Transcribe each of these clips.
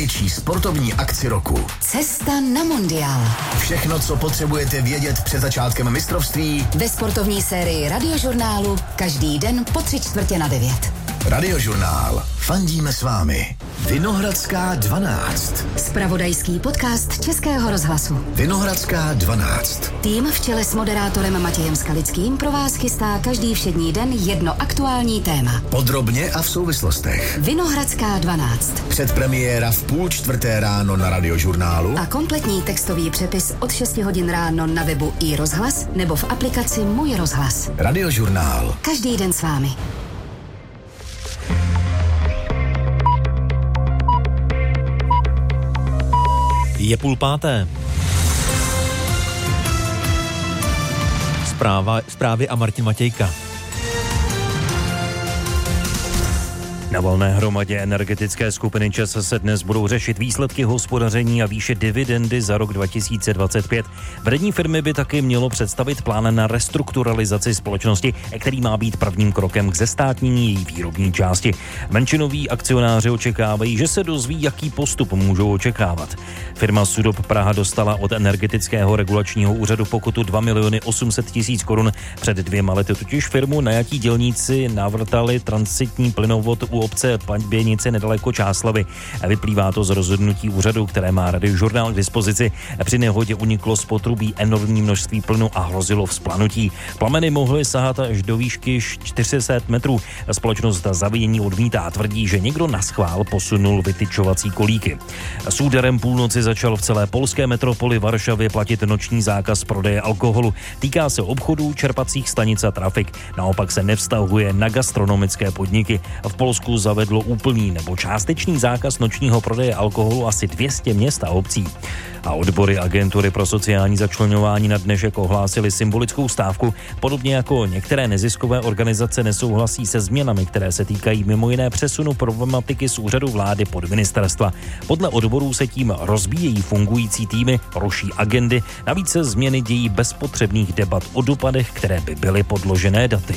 největší sportovní akci roku. Cesta na mundiál. Všechno, co potřebujete vědět před začátkem mistrovství. Ve sportovní sérii Radiožurnálu každý den po 8:45. Radiožurnál. Fandíme s vámi. Vinohradská 12. Zpravodajský podcast Českého rozhlasu. Vinohradská 12. Tým v čele s moderátorem Matějem Skalickým pro vás chystá každý všední den jedno aktuální téma. Podrobně a v souvislostech. Vinohradská 12. Předpremiéra v 3:30 ráno na Radiožurnálu. A kompletní textový přepis od 6 hodin ráno na webu iRozhlas nebo v aplikaci Můj rozhlas. Radiožurnál. Každý den s vámi. Je 4:30. Zprávy a Martin Matějka. Na valné hromadě energetické skupiny ČEZ se dnes budou řešit výsledky hospodaření a výše dividendy za rok 2025. Vedení firmy by taky mělo představit plán na restrukturalizaci společnosti, který má být prvním krokem k zestátnění její výrobní části. Menšinoví akcionáři očekávají, že se dozví, jaký postup můžou očekávat. Firma Sudop Praha dostala od Energetického regulačního úřadu pokutu 2 800 000 korun. Před 2 lety totiž firmu najatí dělníci navrtali transitní plynovod u obce Běnice nedaleko Čáslavi. Vyplývá to z rozhodnutí úřadu, které má Radiožurnál k dispozici. Při nehodě uniklo z potrubí enormní množství plynu a hrozilo vzplanutí. Plameny mohly sahat až do výšky 400 metrů. Společnost zavinění odmítá, tvrdí, že někdo naschvál posunul vytyčovací kolíky. S úderem půlnoci začal v celé polské metropoli Varšavě platit noční zákaz prodeje alkoholu. Týká se obchodů, čerpacích stanic a trafik. Naopak se nevztahuje na gastronomické podniky. V Polsku zavedlo úplný nebo částečný zákaz nočního prodeje alkoholu asi 200 měst a obcí. A odbory agentury pro sociální začleňování na dnešek ohlásili symbolickou stávku. Podobně jako některé neziskové organizace nesouhlasí se změnami, které se týkají mimo jiné přesunu problematiky z úřadu vlády pod ministerstva. Podle odborů se tím rozbíjejí fungující týmy, ruší agendy, navíc se změny dějí bez potřebných debat o dopadech, které by byly podložené daty.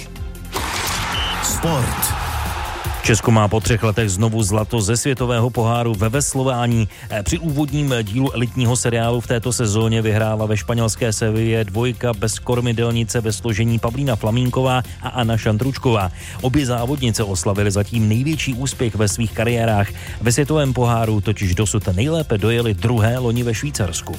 Sport. Česko má po 3 letech znovu zlato ze světového poháru ve veslování. Při úvodním dílu elitního seriálu v této sezóně vyhrála ve španělské Seville dvojka bez kormidelnice ve složení Pavlína Flamínková a Anna Šandručková. Obě závodnice oslavily zatím největší úspěch ve svých kariérách. Ve světovém poháru totiž dosud nejlépe dojeli druhé loni ve Švýcarsku.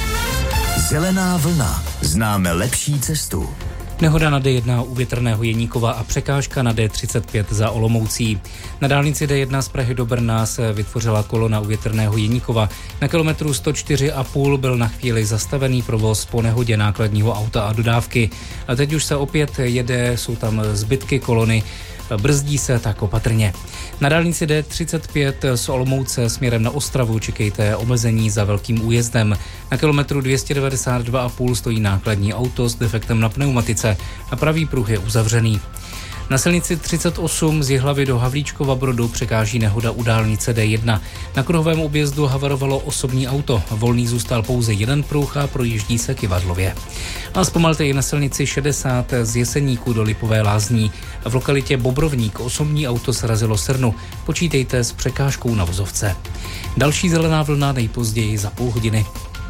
Zelená vlna. Známe lepší cestu. Nehoda na D1 u Větrného Jeníkova a překážka na D35 za Olomoucí. Na dálnici D1 z Prahy do Brna se vytvořila kolona u Větrného Jeníkova. Na kilometru 104,5 byl na chvíli zastavený provoz po nehodě nákladního auta a dodávky. A teď už se opět jede, jsou tam zbytky kolony. Brzdí se tak opatrně. Na dálnici D35 z Olomouce směrem na Ostravu čekejte omezení za Velkým Újezdem. Na kilometru 292,5 stojí nákladní auto s defektem na pneumatice a pravý pruh je uzavřený. Na silnici 38 z Jihlavy do Havlíčkova Brodu překáží nehoda u dálnice D1. Na kruhovém objezdu havarovalo osobní auto. Volný zůstal pouze jeden pruh a projíždí se Kyvadlově. A zpomalte i na silnici 60 z Jeseníku do Lipové Lázní. V lokalitě Bobrovník osobní auto srazilo srnu. Počítejte s překážkou na vozovce. Další zelená vlna nejpozději za půl hodiny.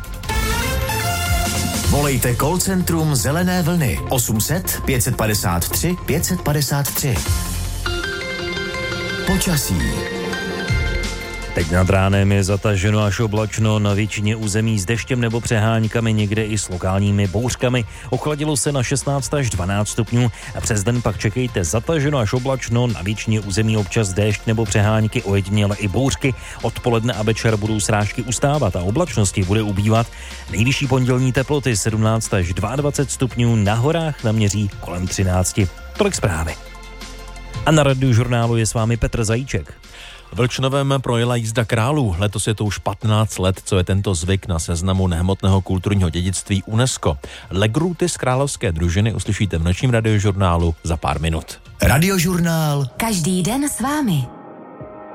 Volejte call centrum Zelené vlny 800 553 553. Počasí. Teď nad ránem je zataženo až oblačno, na většině území s deštěm nebo přeháňkami, někde i s lokálními bouřkami. Ochladilo se na 16 až 12 stupňů a přes den pak čekejte zataženo až oblačno, na většině území občas déšť nebo přeháňky, ojediněle i bouřky. Odpoledne a večer budou srážky ustávat a oblačnosti bude ubývat. Nejvyšší pondělní teploty 17 až 22 stupňů, na horách naměří kolem 13. Tolik zprávy. A na Radiožurnálu je s vámi Petr Zajíček. V Vlčnovém projela jízda králů. Letos je to už 15 let, co je tento zvyk na seznamu nehmotného kulturního dědictví UNESCO. Legruty z královské družiny uslyšíte v nočním Radiožurnálu za pár minut. Radiožurnál. Každý den s vámi.